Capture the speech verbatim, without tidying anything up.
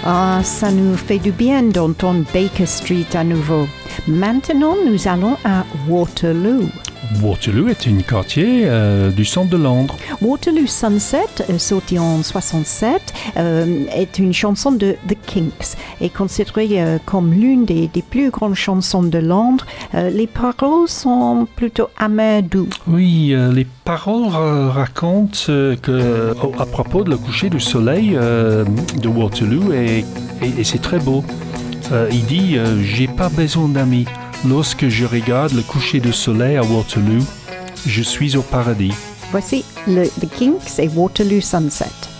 Ah, ça nous fait du bien d'entendre Baker Street à nouveau. Maintenant, nous allons à Waterloo. Waterloo est un quartier euh, du centre de Londres. Waterloo Sunset, euh, sorti en soixante-sept, euh, est une chanson de The Kinks et considérée euh, comme l'une des, des plus grandes chansons de Londres. Euh, les paroles sont plutôt amères douces. Oui, euh, les paroles ra- racontent euh, que, à propos de le coucher du soleil euh, de Waterloo et, et, et c'est très beau. Euh, il dit euh, « J'ai pas besoin d'amis. Lorsque je regarde le coucher du soleil à Waterloo, je suis au paradis. » Voici le, The Kinks et Waterloo Sunset.